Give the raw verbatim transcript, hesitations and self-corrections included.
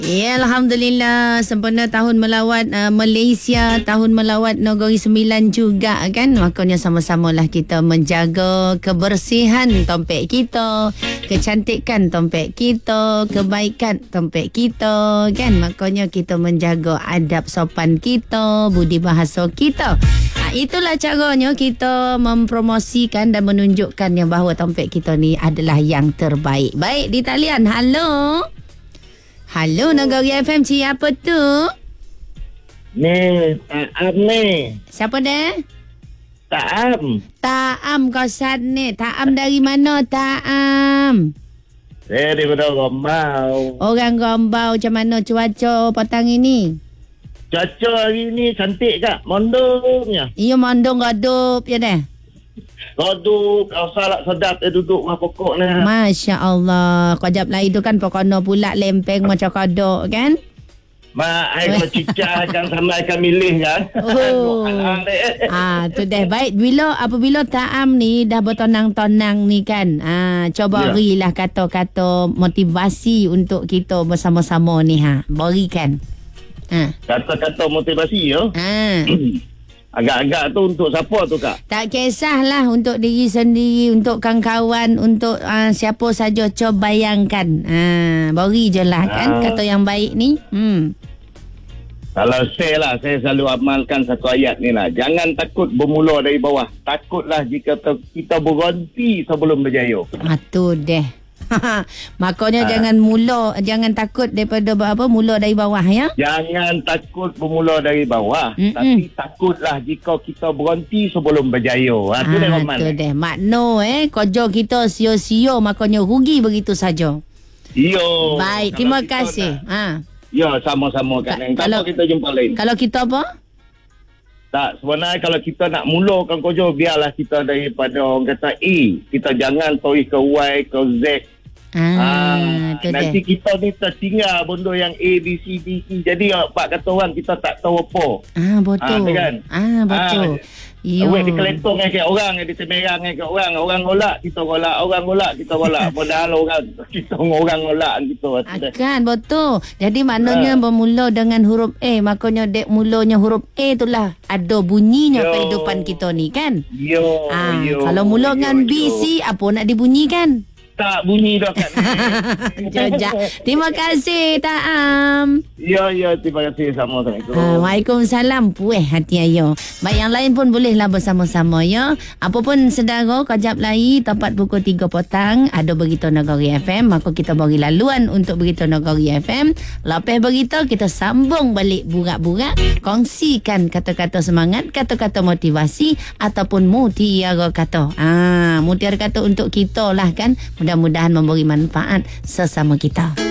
Ya, Alhamdulillah sempena tahun melawat uh, Malaysia, tahun melawat Negeri Sembilan juga kan. Makanya sama-samalah kita menjaga kebersihan tompek kita, kecantikan tompek kita, kebaikan tompek kita kan. Makanya kita menjaga adab sopan kita, budi bahasa kita. Ha, itulah caranya kita mempromosikan dan menunjukkan yang bahawa tompek kita ni adalah yang terbaik. Baik, di talian. Halo. Halo, Negeri F M, siapa tu? Ni, Taam ni. Siapa dia? Taam. Taam kau sad ni. Taam dari mana, Taam? Saya daripada Gombau. Orang Gombau, macam mana cuaca petang ini? Cuaca hari ni cantik kak, mondongnya. Iya, mondong gadup je dah. Duduk, kau salah sedap dia duduk bawah pokok ni. Masya Allah. Kau jap lain tu kan pokoknya pula lempeng macam kodok kan? Mak, saya kau cicah kan sama akan milih kan. Oh. Ah, tu dah baik. Bila apabila Taam ni dah bertonang-tonang ni kan. Ah, coba ya. berilah kata-kata motivasi untuk kita bersama-sama ni ha. Berikan. Ha. Kata-kata motivasi ya. Ha. Agak-agak tu untuk siapa tu kak? Tak kisahlah, untuk diri sendiri, untuk kawan-kawan, untuk uh, siapa saja. Coba bayangkan. Ha, beri je lah kan Ah. kata yang baik ni. Hmm. Kalau saya lah, saya selalu amalkan satu ayat ni lah. Jangan takut bermula dari bawah. Takutlah jika kita berhenti sebelum berjaya. Ah, tu deh. Makanya Ah. jangan mula, jangan takut daripada apa mula dari bawah ya. Jangan takut bermula dari bawah. Mm-mm. Tapi takutlah jika kita berhenti sebelum berjaya. Ha, tu dah Ah, Roman. tu deh. Makno eh kerja kita sia-sia, makanya rugi begitu saja. Yo. Baik, Kalau terima kita kasih. nak- Ha. Ya, sama-sama Kak Ka- Neng. kalau- Kalau kita jumpa lain. Kalau kita apa? Tak, sebenarnya kalau kita nak mulakan kerja, biarlah kita daripada orang kata A. Kita jangan toy ke Y ke Z. Ah, Ah, tu nanti deh. kita ni tertinggal benda yang A, B, C, D, E. Jadi pak kata orang kita tak tahu apa. Ah, betul. Ah, tu kan? Ah, betul. Yo. Awak dikelentong ke orang, di semerang ke orang. Orang golak, kita golak. Orang golak, kita golak. Padahal orang, kita orang golak kita. Akan, betul. Jadi maknanya Ah. bermula dengan huruf A. Maknanya dek mulanya huruf A itulah ada bunyinya Yo. kehidupan kita ni kan. Yo, Ah, yo. kalau mula yo, dengan B, yo. C, apa nak dibunyikan? Tak bunyi dah Kak Neng. Jajak. Terima kasih, Taam. Ya, ya. Terima kasih. Assalamualaikum. Ha, Waalaikumsalam. Puih hati ayo. Baik, yang lain pun bolehlah bersama-sama ya. Apa pun sedara, kajap lagi tepat pukul tiga petang ada Berita Negeri F M. Maka kita bagi laluan untuk Berita Negeri F M. Lepas berita, kita sambung balik burak-burak. Kongsikan kata-kata semangat, kata-kata motivasi ataupun mutiara kata. Ah, mutiara kata untuk kita lah kan. Mudah-mudahan memberi manfaat sesama kita.